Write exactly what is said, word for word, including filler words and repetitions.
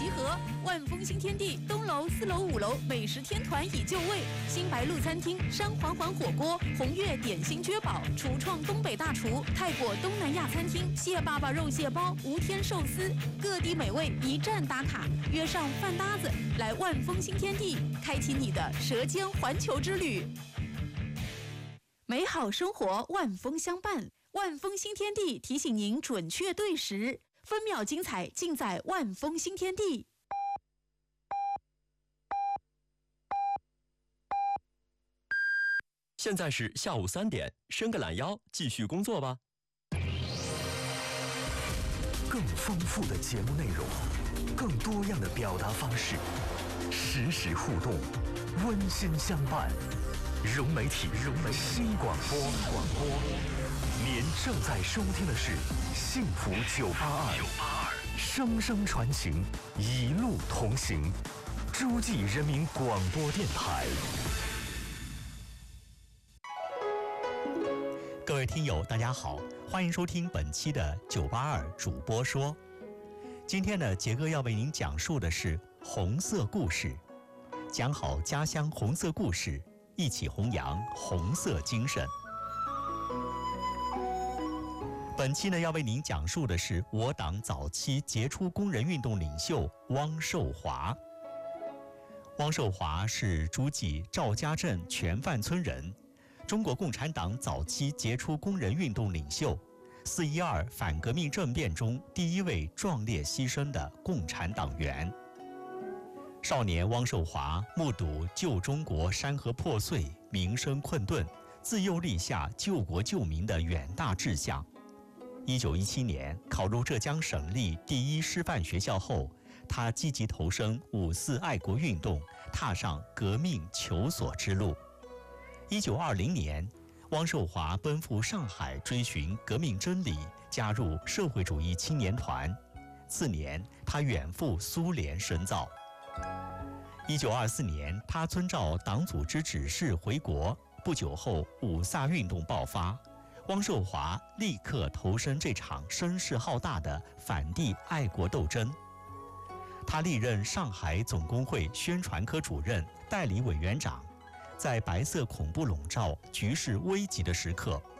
集合！万丰新天地东楼、四楼、五楼美食天团已就位，新白鹿餐厅、山环环火锅、红月点心瑰宝、厨创东北大厨、泰国东南亚餐厅、蟹爸爸肉蟹包、无天寿司，各地美味一站打卡，约上饭搭子来万丰新天地，开启你的舌尖环球之旅。美好生活，万丰相伴。万丰新天地提醒您准确对时，分秒精彩尽在万丰新天地。 现在是下午三点，伸个懒腰，继续工作吧。 更丰富的节目内容，更多样的表达方式，实时互动，温馨相伴。融媒体，融媒体新广播，广播。您正在收听的是幸福九八二，声声传情，一路同行，诸暨人民广播电台。 各位听友，大家好，欢迎收听本期的九八二主播说。今天呢，杰哥要为您讲述的是红色故事，讲好家乡红色故事，一起弘扬红色精神。本期呢，要为您讲述的是我党早期杰出工人运动领袖汪寿华。汪寿华是诸暨赵家镇全范村人，中国共产党早期杰出工人运动领袖，四一二反革命政变中第一位壮烈牺牲的共产党员。少年汪寿华目睹旧中国山河破碎、民生困顿，自幼立下救国救民的远大志向。一九一七年考入浙江省立第一师范学校后，他积极投身五四爱国运动，踏上革命求索之路。一九二零年，汪寿华奔赴上海追寻革命真理，加入社会主义青年团。次年，他远赴苏联深造。一九二四年，他遵照党组织指示回国。不久后，五卅运动爆发。汪寿华立刻投身这场声势浩大的反帝爱国斗争。他历任上海总工会宣传科主任、代理委员长，在白色恐怖笼罩、局势危急的时刻，